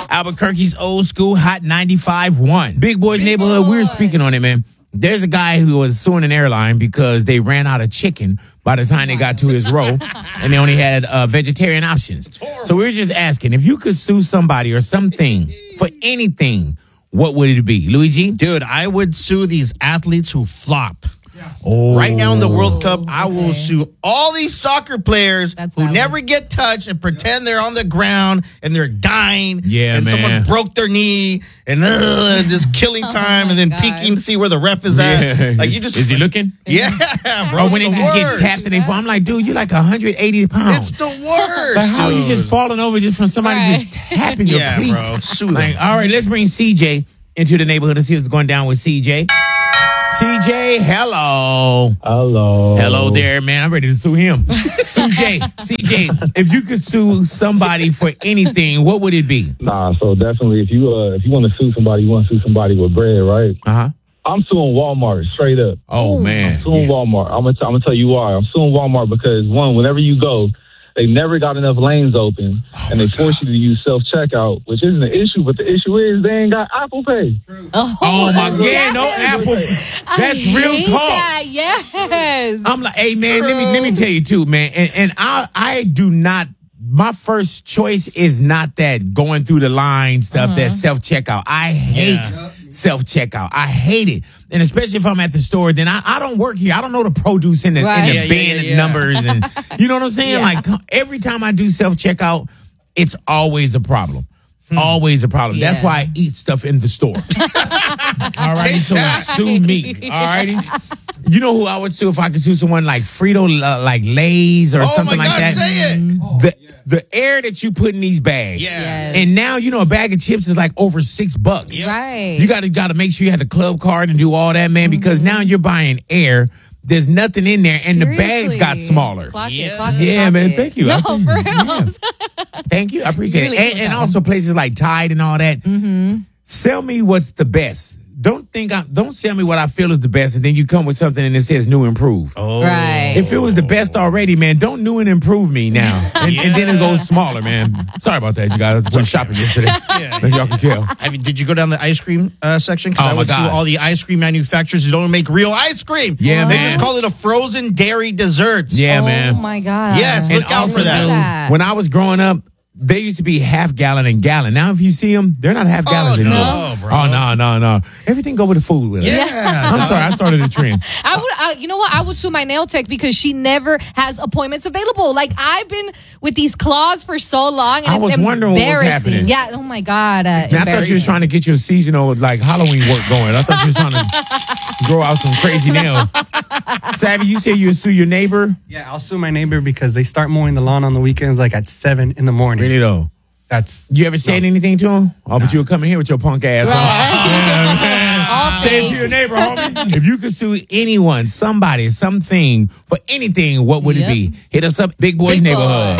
Albuquerque's old school hot 95.1. Big Boys Neighborhood, we were speaking on it, man. There's a guy who was suing an airline because they ran out of chicken by the time they got to his row, and they only had vegetarian options. So we were just asking, if you could sue somebody or something for anything, what would it be? Luigi? Dude, I would sue these athletes who flop. Oh. Right now in the World Cup, I will sue all these soccer players who never get touched and pretend they're on the ground and they're dying. Yeah, and man. someone broke their knee and just killing time and then peeking to see where the ref is at. Like you just Is he looking? Yeah, bro. Or when they it's the just get worst. tapped and they fall, I'm like, dude, you're like 180 pounds. It's the worst. Like, how you dude. just falling over just from somebody just tapping your Yeah, cleat? bro. Sue them. Like, all right, let's bring CJ into the neighborhood and see what's going down with CJ. CJ, hello. Hello there, man. I'm ready to sue him. CJ, if you could sue somebody for anything, what would it be? Nah, so definitely if you want to sue somebody, you want to sue somebody with bread, right? Uh-huh. I'm suing Walmart straight up. Oh, man. I'm suing Walmart. I'm gonna tell you why. I'm suing Walmart because one, whenever you go, they never got enough lanes open, and they force you to use self-checkout, which isn't an issue, but the issue is they ain't got Apple Pay. Oh my God, no Apple. That's real talk. That, yes. I'm like, hey man, let me tell you too, man. And I do not. My first choice is not that going through the line stuff, that self-checkout. I hate self-checkout. I hate it. And especially if I'm at the store, then I don't work here. I don't know the produce in the bin numbers. And you know what I'm saying? Like every time I do self-checkout, it's always a problem. Always a problem. That's why I eat stuff in the store. All righty, so sue me. All righty. You know who I would sue if I could sue someone like Frito, like Lay's or something like that? Say it. The air that you put in these bags. Yeah. Yes. And now, you know, a bag of chips is like over $6. Right. You got to make sure you have the club card and do all that, man, because now you're buying air. There's nothing in there, and the bags got smaller. Clock it, Man. Thank you. No, for real. Yeah. Thank you. I appreciate it. And also places like Tide and all that. Sell me what's the best. Don't sell me what I feel is the best, and then you come with something and it says new improved. Oh. Right. If it was the best already, man, don't new and improve me now. And then it goes smaller, man. Sorry about that, you guys. I went shopping yesterday. As y'all can tell. Did you go down the ice cream section? Because I would sue all the ice cream manufacturers who don't make real ice cream. Yeah, They man. just call it a frozen dairy dessert. Yeah, man. Oh, my God. Yes, And look out for that. When I was growing up, they used to be half gallon and gallon. Now, if you see them, they're not half gallons anymore. No, bro. Oh, no. Everything go with the food with it. Yeah. I'm sorry, I started a trend. You know what? I would sue my nail tech because she never has appointments available. Like, I've been with these claws for so long, and I was it's wondering what was embarrassing. happening. Yeah, oh my God. I thought you was trying to get your seasonal, like, Halloween work going. I thought you was trying to grow out some crazy nails. Savvy, you said you would sue your neighbor? Yeah, I'll sue my neighbor because they start mowing the lawn on the weekends like at 7 in the morning. Really, though? You ever said anything to him? Oh, but you were coming here with your punk ass. Huh? Say it to your neighbor, homie. If you could sue anyone, somebody, something, for anything, what would it be? Hit us up, Big Boys Neighborhood.